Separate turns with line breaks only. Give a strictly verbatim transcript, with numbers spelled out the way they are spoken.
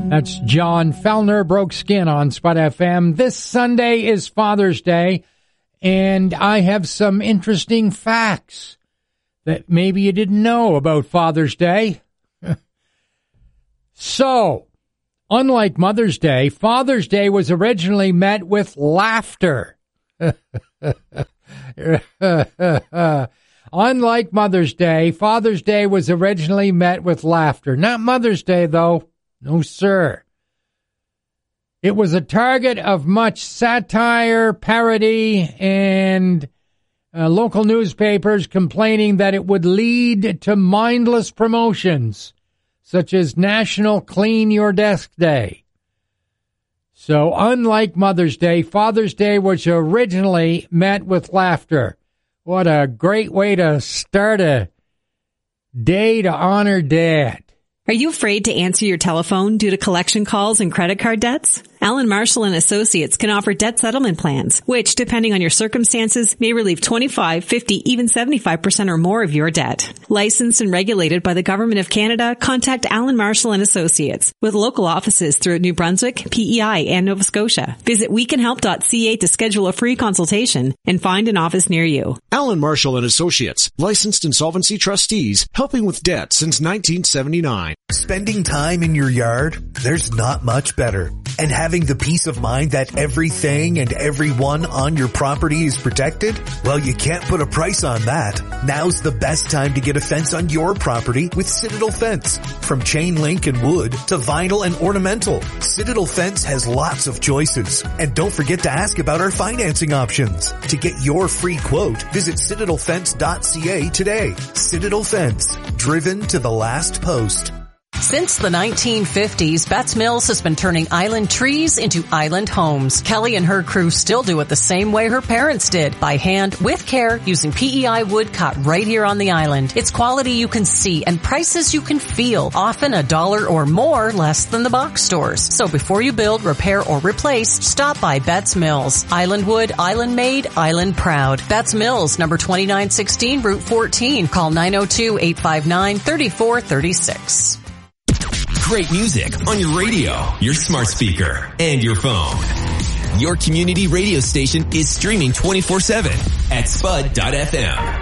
That's John Fellner, Broke Skin on Spud F M. This Sunday is Father's Day, and I have some interesting facts that maybe you didn't know about Father's Day. So, unlike Mother's Day, Father's Day was originally met with laughter. Unlike Mother's Day, Father's Day was originally met with laughter. Not Mother's Day, though. No, sir. It was a target of much satire, parody, and uh, local newspapers complaining that it would lead to mindless promotions, such as National Clean Your Desk Day. So, unlike Mother's Day, Father's Day was originally met with laughter. What a great way to start a day to honor Dad.
Are you afraid to answer your telephone due to collection calls and credit card debts? Allen Marshall and Associates can offer debt settlement plans, which, depending on your circumstances, may relieve twenty-five, fifty, even seventy-five percent or more of your debt. Licensed and regulated by the Government of Canada, contact Allen Marshall and Associates with local offices throughout New Brunswick, P E I, and Nova Scotia. Visit we can help dot c a to schedule a free consultation and find an office near you.
Allen Marshall and Associates, licensed insolvency trustees, helping with debt since nineteen seventy-nine.
Spending time in your yard, there's not much better. And having the peace of mind that everything and everyone on your property is protected? Well, you can't put a price on that. Now's the best time to get a fence on your property with Citadel Fence. From chain link and wood to vinyl and ornamental, Citadel Fence has lots of choices. And don't forget to ask about our financing options. To get your free quote, visit citadel fence dot c a today. Citadel Fence, driven to the last post.
Since the nineteen fifties, Betts Mills has been turning island trees into island homes. Kelly and her crew still do it the same way her parents did, by hand, with care, using P E I wood cut right here on the island. It's quality you can see and prices you can feel, often a dollar or more less than the box stores. So before you build, repair, or replace, stop by Betts Mills. Island wood, island made, island proud. Betts Mills, number twenty-nine sixteen, Route fourteen. Call nine oh two, eight five nine, three four three six.
Great music on your radio, your smart speaker, and your phone. Your community radio station is streaming twenty-four seven at spud dot f m.